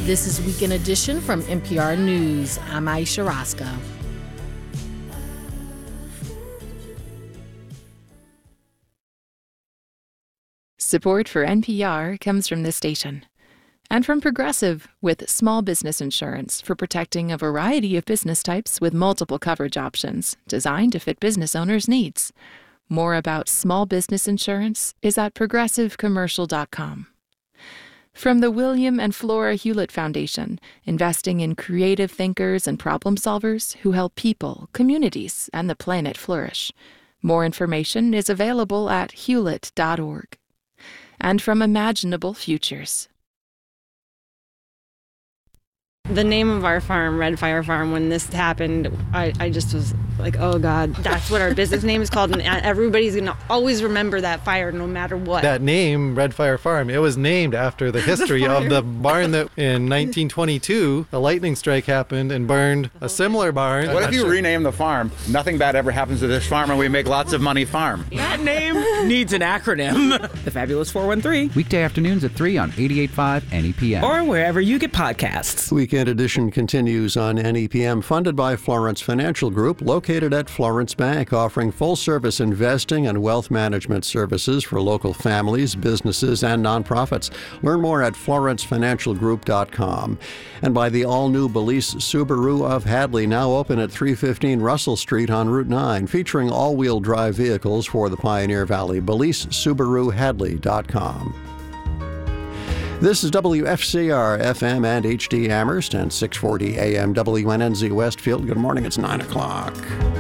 This is Weekend Edition from NPR News. I'm Aisha Roscoe. Support for NPR comes from this station and from Progressive, with small business insurance for protecting a variety of business types with multiple coverage options designed to fit business owners' needs. More about small business insurance is at progressivecommercial.com. From the William and Flora Hewlett Foundation, investing in creative thinkers and problem solvers who help people, communities, and the planet flourish. More information is available at hewlett.org. And from Imaginable Futures. The name of our farm, Red Fire Farm, when this happened, I just was like, oh God, that's what our business name is called. And everybody's going to always remember that fire no matter what. That name, Red Fire Farm, it was named after the history of the barn that in 1922, a lightning strike happened and burned a similar barn. What if you rename the farm, Nothing Bad Ever Happens to This Farm and We Make Lots of Money Farm? That name needs an acronym. The Fabulous 413. Weekday afternoons at 3 on 88.5 NEPM. Or wherever you get podcasts. Weekend Edition continues on NEPM, funded by Florence Financial Group, located at Florence Bank, offering full-service investing and wealth management services for local families, businesses, and nonprofits. Learn more at florencefinancialgroup.com. And by the all-new Belize Subaru of Hadley, now open at 315 Russell Street on Route 9, featuring all-wheel drive vehicles for the Pioneer Valley. BelizeSubaruHadley.com. This is WFCR FM and HD Amherst and 640 AM WNNZ Westfield. Good morning, it's 9 o'clock.